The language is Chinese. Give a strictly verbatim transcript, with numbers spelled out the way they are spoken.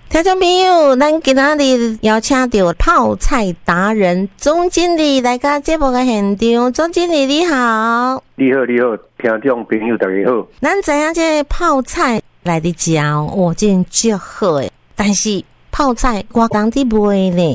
听众朋友，咱今仔日邀请到泡菜达人总经理来到节目的现场。总经理你好。 你好，你好，听众朋友大家好。 咱知影这泡菜来伫食哦，真足好诶。但是泡菜我讲伫卖呢，